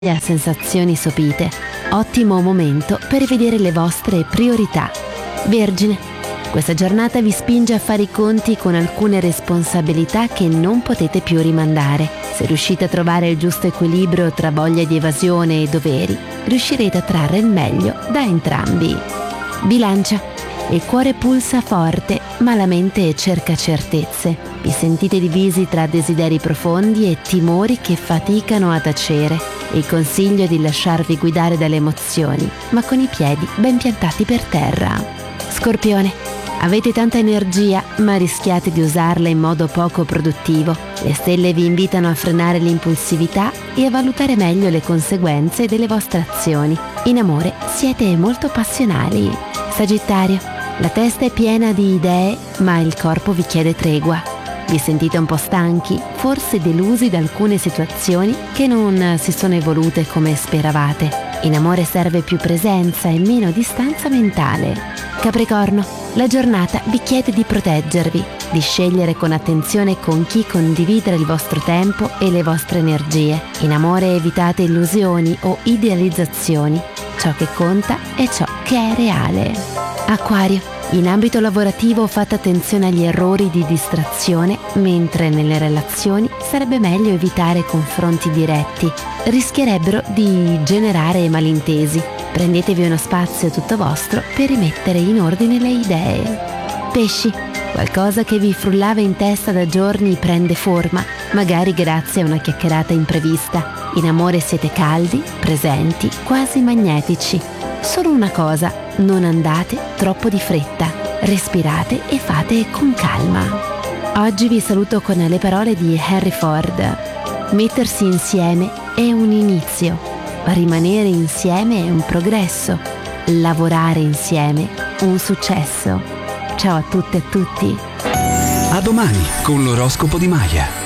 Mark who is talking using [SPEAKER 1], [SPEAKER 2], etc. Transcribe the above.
[SPEAKER 1] a sensazioni sopite. Ottimo momento per rivedere le vostre priorità. Vergine, questa giornata vi spinge a fare i conti con alcune responsabilità che non potete più rimandare. Se riuscite a trovare il giusto equilibrio tra voglia di evasione e doveri, riuscirete a trarre il meglio da entrambi. Bilancia, il cuore pulsa forte, ma la mente cerca certezze. Vi sentite divisi tra desideri profondi e timori che faticano a tacere. Il consiglio è di lasciarvi guidare dalle emozioni, ma con i piedi ben piantati per terra. Scorpione, avete tanta energia, ma rischiate di usarla in modo poco produttivo. Le stelle vi invitano a frenare l'impulsività e a valutare meglio le conseguenze delle vostre azioni. In amore siete molto passionali. Sagittario, la testa è piena di idee, ma il corpo vi chiede tregua. Vi sentite un po' stanchi, forse delusi da alcune situazioni che non si sono evolute come speravate. In amore serve più presenza e meno distanza mentale. Capricorno, la giornata vi chiede di proteggervi, di scegliere con attenzione con chi condividere il vostro tempo e le vostre energie. In amore evitate illusioni o idealizzazioni. Ciò che conta è ciò che è reale. Acquario, in ambito lavorativo fate attenzione agli errori di distrazione, mentre nelle relazioni sarebbe meglio evitare confronti diretti. Rischierebbero di generare malintesi. Prendetevi uno spazio tutto vostro per rimettere in ordine le idee. Pesci, qualcosa che vi frullava in testa da giorni prende forma, magari grazie a una chiacchierata imprevista. In amore siete caldi, presenti, quasi magnetici. Solo una cosa, non andate troppo di fretta, respirate e fate con calma. Oggi vi saluto con le parole di Henry Ford. Mettersi insieme è un inizio, rimanere insieme è un progresso, lavorare insieme un successo. Ciao a tutte e a tutti.
[SPEAKER 2] A domani con l'oroscopo di Maya.